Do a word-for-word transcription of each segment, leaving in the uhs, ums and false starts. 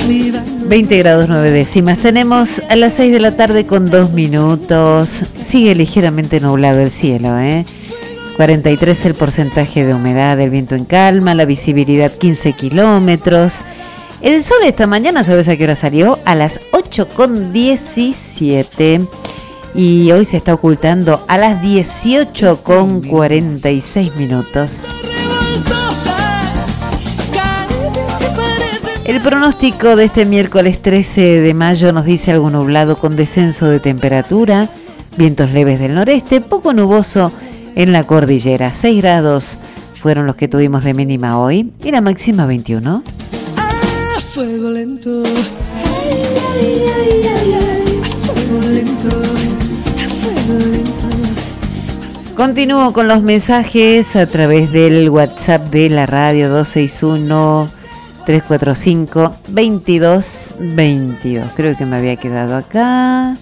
veinte grados nueve décimas. Tenemos a las seis de la tarde con dos minutos. Sigue ligeramente nublado el cielo, ¿eh? cuarenta y tres el porcentaje de humedad, el viento en calma, la visibilidad quince kilómetros. El sol esta mañana, ¿sabes a qué hora salió? A las ocho con diecisiete. Y hoy se está ocultando a las dieciocho con cuarenta y seis minutos. El pronóstico de este miércoles trece de mayo nos dice algo nublado con descenso de temperatura, vientos leves del noreste, poco nuboso en la cordillera. seis grados fueron los que tuvimos de mínima hoy y la máxima veintiuno. A fuego lento. Ay, ay, ay, ay, a fuego lento. A fuego lento. Continúo con los mensajes a través del WhatsApp de la radio dos seis uno, tres cuatro cinco, veintidós veintidós. Creo que me había quedado acá.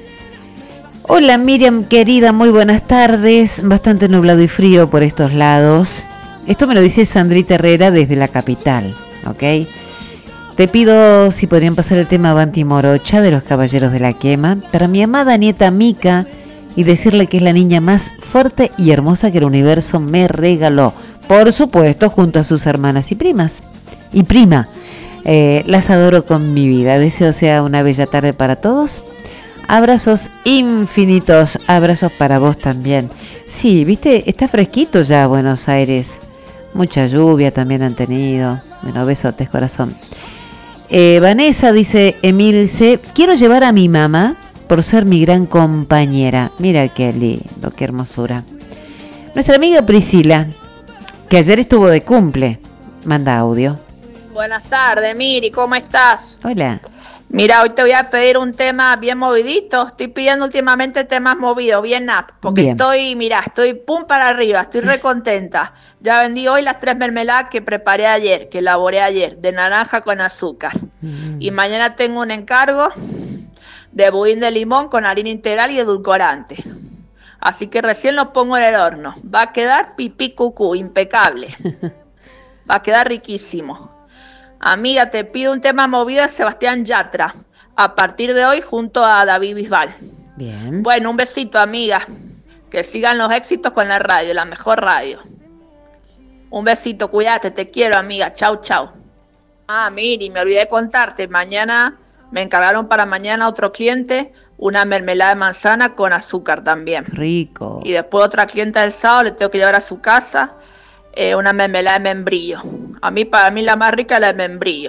Hola Miriam querida, muy buenas tardes. Bastante nublado y frío por estos lados. Esto me lo dice Sandrita Herrera desde la capital, ¿ok? Te pido si podrían pasar el tema Banti Morocha de los Caballeros de la Quema para mi amada nieta Mica y decirle que es la niña más fuerte y hermosa que el universo me regaló. Por supuesto, junto a sus hermanas y primas. Y prima, eh, las adoro con mi vida. Deseo sea una bella tarde para todos. Abrazos infinitos, abrazos para vos también. Sí, viste, está fresquito ya Buenos Aires. Mucha lluvia también han tenido. Bueno, besotes, corazón. Eh, Vanessa dice, Emilce, quiero llevar a mi mamá por ser mi gran compañera. Mira qué lindo, qué hermosura. Nuestra amiga Priscila, que ayer estuvo de cumple, manda audio. Buenas tardes, Miri, ¿cómo estás? Hola. Mira, hoy te voy a pedir un tema bien movidito. Estoy pidiendo últimamente temas movidos, bien up, porque Bien. estoy, mira, estoy pum para arriba, estoy re contenta. Ya vendí hoy las tres mermeladas que preparé ayer, que elaboré ayer, de naranja con azúcar. Mm. Y mañana tengo un encargo de budín de limón con harina integral y edulcorante. Así que recién lo pongo en el horno. Va a quedar pipí cucú, impecable. Va a quedar riquísimo. Amiga, te pido un tema movido de Sebastián Yatra, a partir de hoy junto a David Bisbal. Bien. Bueno, un besito, amiga. Que sigan los éxitos con la radio, la mejor radio. Un besito, cuídate, te quiero, amiga. Chau, chau. Ah, Miri, me olvidé de contarte. Mañana me encargaron para mañana otro cliente una mermelada de manzana con azúcar también. Rico. Y después otra clienta del sábado le tengo que llevar a su casa Eh, una mermelada de membrillo. A mí, para mí la más rica es la de membrillo.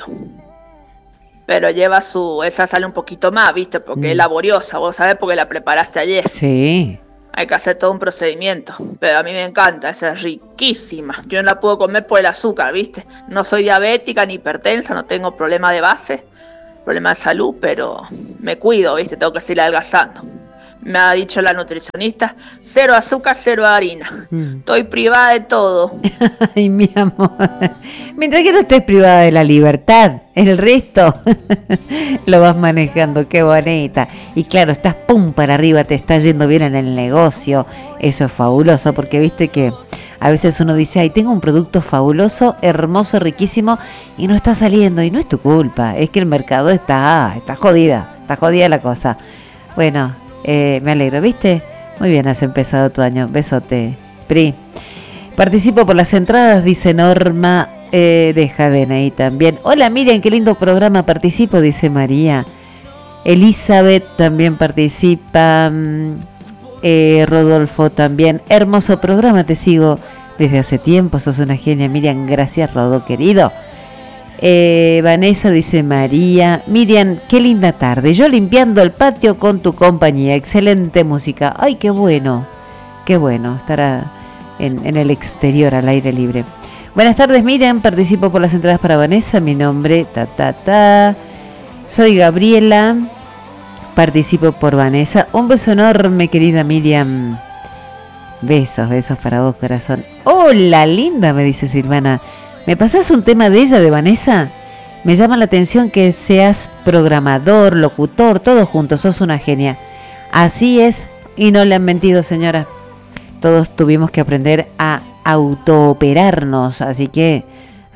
Pero lleva su... Esa sale un poquito más, ¿viste? Porque mm. es laboriosa. Vos sabés porque la preparaste ayer. Sí. Hay que hacer todo un procedimiento. Pero a mí me encanta. Esa es riquísima. Yo no la puedo comer por el azúcar, ¿viste? No soy diabética ni hipertensa. No tengo problema de base. Problema de salud. Pero me cuido, ¿viste? Tengo que seguir adelgazando. Me ha dicho la nutricionista, cero azúcar, cero harina. Mm. Estoy privada de todo. Ay, mi amor. Mientras que no estés privada de la libertad, el resto lo vas manejando. Qué bonita. Y claro, estás pum para arriba, te está yendo bien en el negocio. Eso es fabuloso, porque viste que a veces uno dice, ay, tengo un producto fabuloso, hermoso, riquísimo, y no está saliendo. Y no es tu culpa, es que el mercado está, está jodida, está jodida la cosa. Bueno, Eh, me alegro, ¿viste? Muy bien, has empezado tu año. Besote, Pri. Participo por las entradas, dice Norma. Eh, deja D N I también. Hola, Miriam, qué lindo programa. Participo, dice María. Elizabeth también participa. Eh, Rodolfo también. Hermoso programa, te sigo desde hace tiempo. Sos una genia, Miriam. Gracias, Rodo, querido. Eh, Vanessa dice María, Miriam, qué linda tarde, yo limpiando el patio con tu compañía, excelente música. Ay, qué bueno, qué bueno, estará en, en el exterior, al aire libre. Buenas tardes, Miriam, participo por las entradas para Vanessa, mi nombre, ta, ta, ta, soy Gabriela, participo por Vanessa. Un beso enorme, querida Miriam. Besos, besos para vos, corazón. Hola, linda, me dice Silvana. ¿Me pasás un tema de ella, de Vanessa? Me llama la atención que seas programador, locutor, todo juntos, sos una genia. Así es, y no le han mentido, señora. Todos tuvimos que aprender a autooperarnos, así que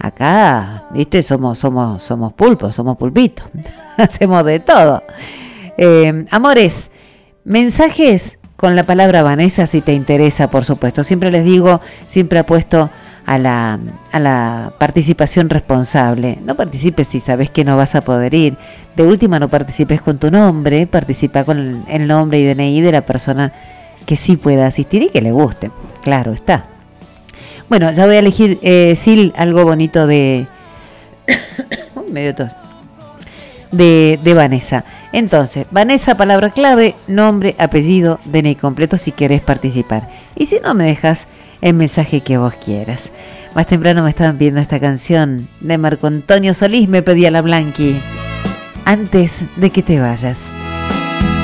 Acá, viste, somos, somos, somos pulpos, somos pulpitos. Hacemos de todo. Eh, amores, mensajes con la palabra Vanessa si te interesa, por supuesto. Siempre les digo, siempre apuesto a la, a la participación responsable. No participes si sabes que no vas a poder ir. De última, no participes con tu nombre, participa con el, el nombre y D N I de la persona que sí pueda asistir y que le guste. Claro está. Bueno, ya voy a elegir, eh, Sil, algo bonito de... medio tos. De, de Vanessa. Entonces, Vanessa, palabra clave, nombre, apellido, D N I completo si querés participar. Y si no, me dejas el mensaje que vos quieras. Más temprano me estaban pidiendo esta canción de Marco Antonio Solís, me pedía la Blanqui. Antes de que te vayas.